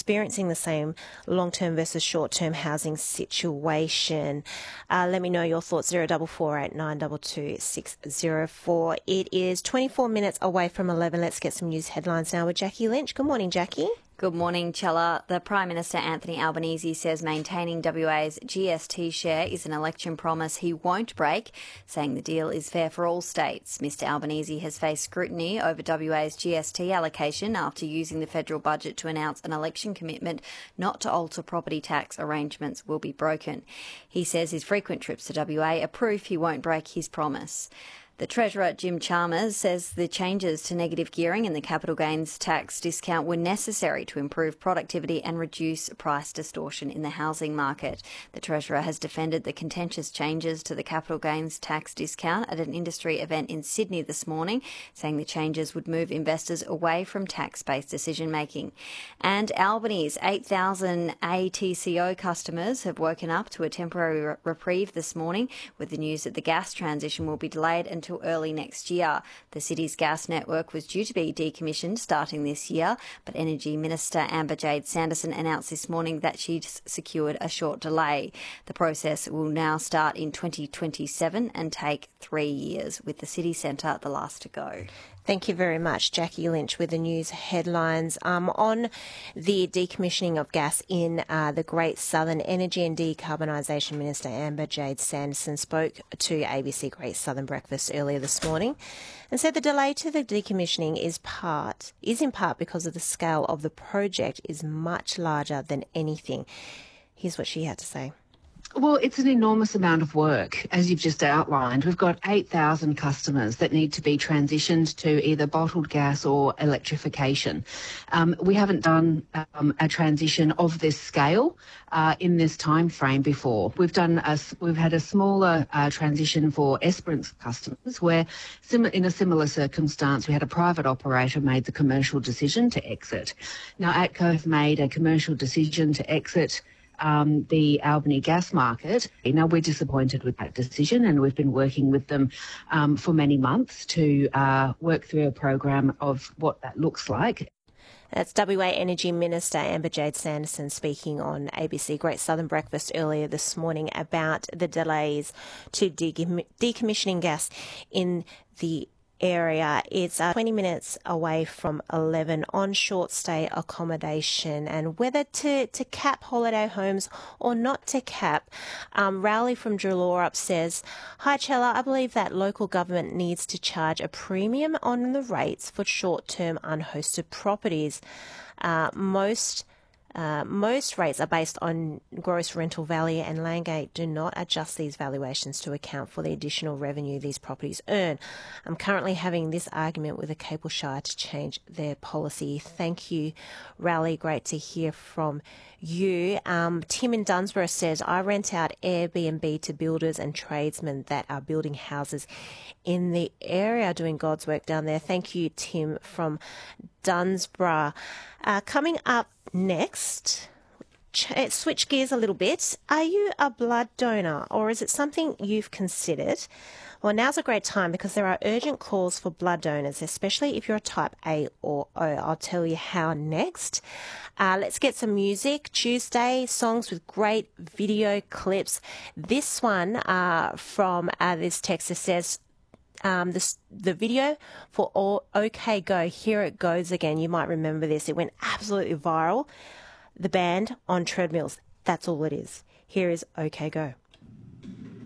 experiencing the same long-term versus short-term housing situation. Let me know your thoughts, 0448 922 604. It is 24 minutes away from 11. Let's get some news headlines now with Jackie Lynch. Good morning, Jackie. Good morning, Chella. The Prime Minister Anthony Albanese says maintaining WA's GST share is an election promise he won't break, saying the deal is fair for all states. Mr Albanese has faced scrutiny over WA's GST allocation after using the federal budget to announce an election commitment not to alter property tax arrangements will be broken. He says his frequent trips to WA are proof he won't break his promise. The Treasurer, Jim Chalmers, says the changes to negative gearing and the capital gains tax discount were necessary to improve productivity and reduce price distortion in the housing market. The Treasurer has defended the contentious changes to the capital gains tax discount at an industry event in Sydney this morning, saying the changes would move investors away from tax-based decision-making. And Albany's 8,000 ATCO customers have woken up to a temporary reprieve this morning with the news that the gas transition will be delayed until early next year. The city's gas network was due to be decommissioned starting this year, but Energy Minister Amber-Jade Sanderson announced this morning that she'd secured a short delay. The process will now start in 2027 and take 3 years, with the city centre the last to go. Thank you very much, Jackie Lynch, with the news headlines. On the decommissioning of gas in the Great Southern, Energy and Decarbonisation Minister Amber-Jade Sanderson spoke to ABC Great Southern Breakfast earlier this morning and said the delay to the decommissioning is in part because of the scale of the project is much larger than anything. Here's what she had to say. Well, it's an enormous amount of work, as you've just outlined. We've got 8,000 customers that need to be transitioned to either bottled gas or electrification. We haven't done a transition of this scale in this time frame before. We've had a smaller transition for Esperance customers, where in a similar circumstance we had a private operator made the commercial decision to exit. Now, ATCO have made a commercial decision to exit the Albany gas market. Now, we're disappointed with that decision, and we've been working with them for many months to work through a program of what that looks like. That's WA Energy Minister Amber-Jade Sanderson speaking on ABC Great Southern Breakfast earlier this morning about the delays to decommissioning gas in the area. It's 20 minutes away from 11 on short stay accommodation, and whether to cap holiday homes or not to cap. Rowley from Drillora says, "Hi Chella, I believe that local government needs to charge a premium on the rates for short-term unhosted properties. Most rates are based on gross rental value, and Landgate do not adjust these valuations to account for the additional revenue these properties earn. I'm currently having this argument with the Capelshire to change their policy." Thank you, Raleigh. Great to hear from you. Tim in Dunsborough says, "I rent out Airbnb to builders and tradesmen that are building houses in the area, doing God's work down there." Thank you, Tim from Dunsborough. Coming up next, switch gears a little bit. Are you a blood donor, or is it something you've considered? Well, now's a great time because there are urgent calls for blood donors, especially if you're a type A or O. I'll tell you how next. Let's get some music. Tuesday, songs with great video clips. This one from this texter says, the video for OK Go, Here It Goes Again. You might remember this. It went absolutely viral. The band on treadmills. That's all it is. Here is OK Go.